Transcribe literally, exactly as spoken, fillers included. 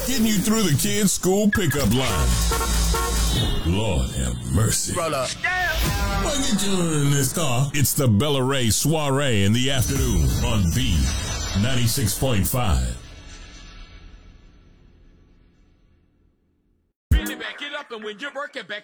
Getting you through the kids' school pickup line. Lord have mercy. Roll up. What get you in this car? It's the Bella Ray Soiree in the afternoon on B ninety-six point five. Really back it up, and when you're working back